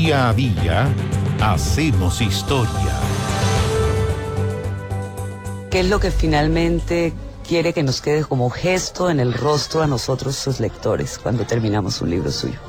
Día a día, hacemos historia. ¿Qué es lo que finalmente quiere que nos quede como gesto en el rostro a nosotros, sus lectores, cuando terminamos un libro suyo?